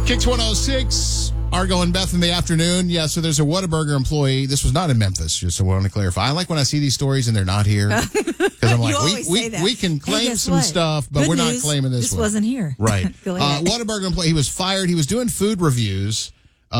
Kicks 106, Argo and Beth in the afternoon. Yeah, so there's a Whataburger employee. This was not in Memphis, just so I want to clarify. I like when I see these stories and they're not here. Because I'm like, we can claim some stuff, but we're not claiming this one. This wasn't here. Right. Go ahead. Whataburger employee, he was fired. He was doing food reviews,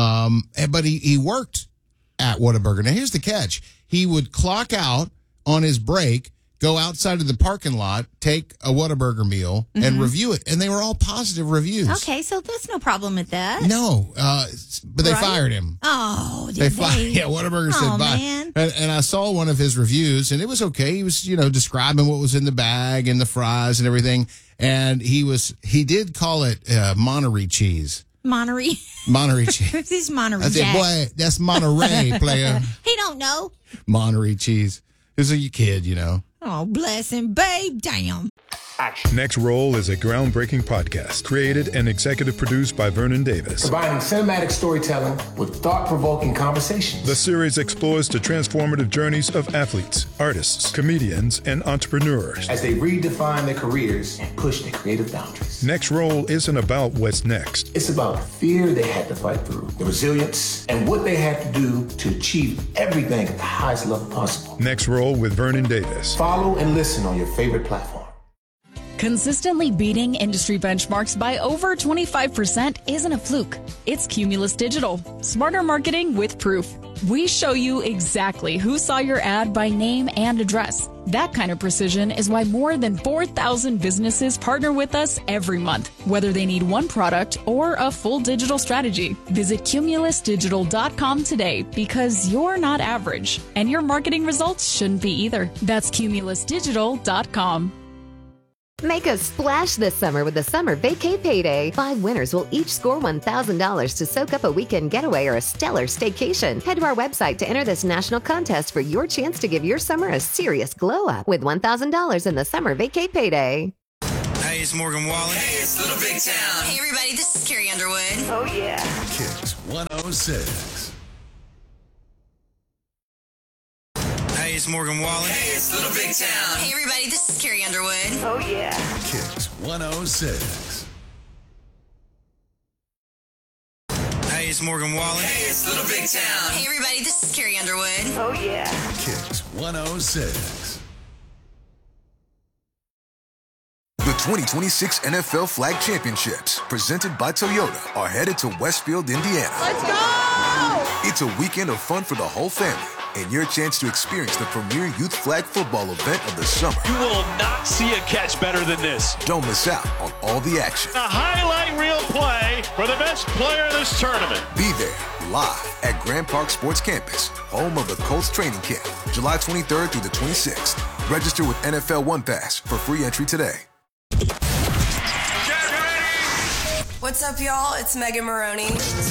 but he worked at Whataburger. Now, here's the catch. He would clock out on his break, go outside of the parking lot, take a Whataburger meal, and review it. And they were all positive reviews. Okay, so there's no problem with that. No, but they fired him. Oh, did they? Yeah, Whataburger said bye. Man. And I saw one of his reviews, and it was okay. He was, describing what was in the bag and the fries and everything. And he did call it Monterey cheese. Monterey cheese. He's Monterey I said, Jack. boy, that's Monterey, player. He don't know. Monterey cheese. This is a kid, Oh, bless him, babe. Damn. Next Roll is a groundbreaking podcast created and executive produced by Vernon Davis. Combining cinematic storytelling with thought-provoking conversations. The series explores the transformative journeys of athletes, artists, comedians, and entrepreneurs as they redefine their careers and push their creative boundaries. Next Roll isn't about what's next. It's about the fear they had to fight through, the resilience, and what they had to do to achieve everything at the highest level possible. Next Roll with Vernon Davis. Follow and listen on your favorite platform. Consistently beating industry benchmarks by over 25% isn't a fluke. It's Cumulus Digital. Smarter marketing with proof. We show you exactly who saw your ad by name and address. That kind of precision is why more than 4,000 businesses partner with us every month, whether they need one product or a full digital strategy. Visit cumulusdigital.com today because you're not average, and your marketing results shouldn't be either. That's cumulusdigital.com. Make a splash this summer with the Summer Vacay Payday. 5 winners will each score $1,000 to soak up a weekend getaway or a stellar staycation. Head to our website to enter this national contest for your chance to give your summer a serious glow up with $1,000 in the Summer Vacay Payday. Hey, it's Morgan Wallen. Hey, it's Little Big Town. Hey, everybody, this is Carrie Underwood. Oh, yeah. Kicks 106. Hey, it's Morgan Wallen. Hey, it's Little Big Town. Hey, everybody, this is Carrie Underwood. Oh, yeah. Kicks 106. Hey, it's Morgan Wallen. Hey, it's Little Big Town. Hey, everybody, this is Carrie Underwood. Oh, yeah. Kicks 106. The 2026 NFL Flag Championships, presented by Toyota, are headed to Westfield, Indiana. Let's go! It's a weekend of fun for the whole family, and your chance to experience the premier youth flag football event of the summer. You will not see a catch better than this. Don't miss out on all the action. A highlight reel play for the best player in this tournament. Be there, live at Grand Park Sports Campus, home of the Colts training camp, July 23rd through the 26th. Register with NFL One Pass for free entry today. What's up, y'all? It's Megan Maroney.